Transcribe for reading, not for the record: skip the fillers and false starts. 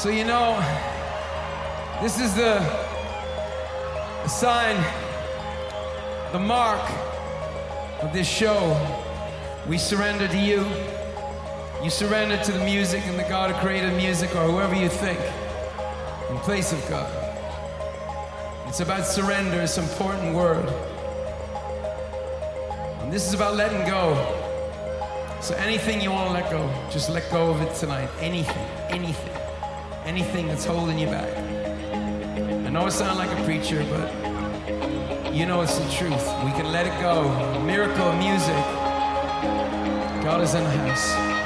So you know, this is the sign, the mark of this show. We surrender to you. You surrender to the music and the God who created music, or whoever you think, in place of God. It's about surrender, it's an important word. And this is about letting go. So anything you want to let go, just let go of it tonight. Anything that's holding you back. I know I sound like a preacher, but you know it's the truth. We can let it go. Miracle of music. God is in the house.